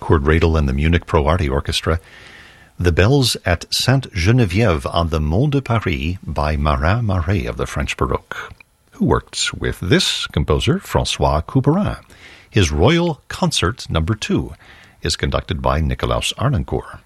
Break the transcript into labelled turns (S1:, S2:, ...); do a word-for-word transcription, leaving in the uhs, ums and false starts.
S1: Kurt Radel and the Munich Pro Arte Orchestra, The Bells at Sainte Geneviève on the Mont de Paris by Marin Marais of the French Baroque, who worked with this composer, François Couperin. His Royal Concert Number two is conducted by Nicolaus Arnoncourt.